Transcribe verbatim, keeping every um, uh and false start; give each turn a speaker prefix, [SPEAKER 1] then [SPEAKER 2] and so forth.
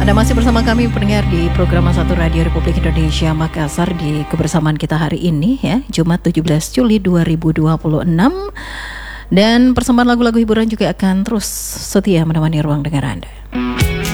[SPEAKER 1] Anda masih bersama kami pendengar di program satu Radio Republik Indonesia Makassar di kebersamaan kita hari ini ya, Jumat tujuh belas Juli dua ribu dua puluh enam. Dan persembahan lagu-lagu hiburan juga akan terus setia menemani ruang dengar Anda.